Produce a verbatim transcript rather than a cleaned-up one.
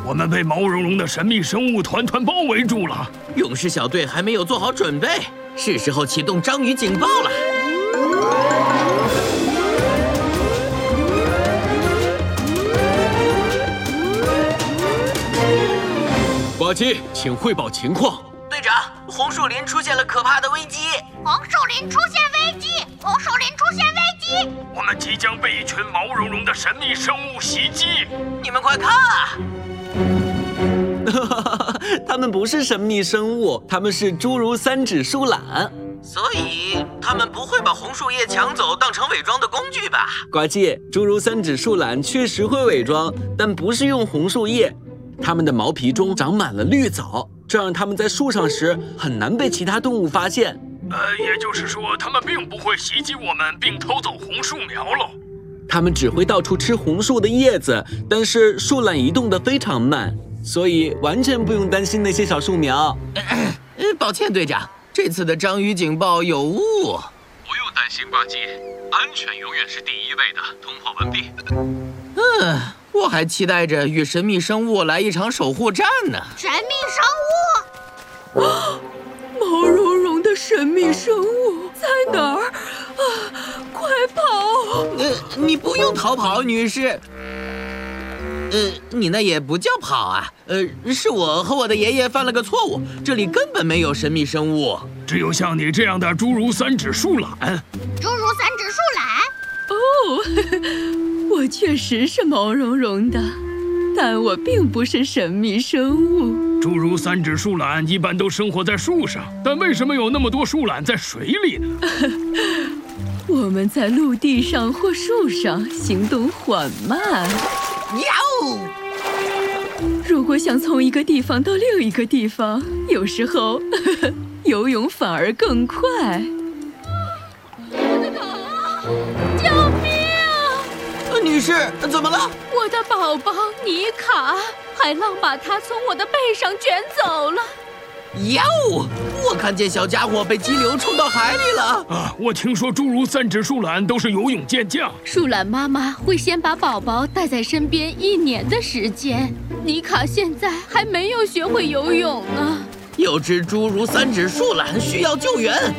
我们被毛茸茸的神秘生物团团包围住了。 勇士小队还没有做好准备，是时候启动章鱼警报了。 呱唧，请汇报情况。 队长，红树林出现了可怕的危机。 红树林出现危机！红树林出现危机！ 我们即将被一群毛茸茸的神秘生物袭击！ 你们快看啊！ 他们不是神秘生物，他们是侏儒三指树懒。 所以他们不会把红树叶抢走当成伪装的工具吧？ 呱唧，侏儒三指树懒确实会伪装，但不是用红树叶。它们的毛皮中长满了绿藻，这让它们在树上时很难被其他动物发现。 呃，也就是说，它们并不会袭击我们并偷走红树苗喽。 它们只会到处吃红树的叶子，但是树懒移动得非常慢，所以完全不用担心那些小树苗。 呃，抱歉，队长，这次的章鱼警报有误。 不用担心，呱唧，安全永远是第一位的。通话完毕。 嗯。我还期待着与神秘生物来一场守护战呢。 神秘生物， 啊，毛茸茸的神秘生物在哪儿？啊，快跑！ 呃，你不用逃跑，女士。呃，你那也不叫跑啊。呃，是我和我的爷爷犯了个错误，这里根本没有神秘生物。 只有像你这样的侏儒三指树懒。 侏儒三指树懒。 哦。我确实是毛茸茸的，但我并不是神秘生物。 诸如三指树懒一般都生活在树上，但为什么有那么多树懒在水里呢？ 我们在陆地上或树上行动缓慢。 哟！ 如果想从一个地方到另一个地方，有时候呵呵游泳反而更快。 救命！ 女士，怎么了？ 我的宝宝妮卡，海浪把它从我的背上卷走了。 哟！我看见小家伙被激流冲到海里了。 啊，我听说诸如三指树懒都是游泳健将。 树懒妈妈会先把宝宝带在身边一年的时间。妮卡现在还没有学会游泳呢。 有只侏儒三指树懒需要救援。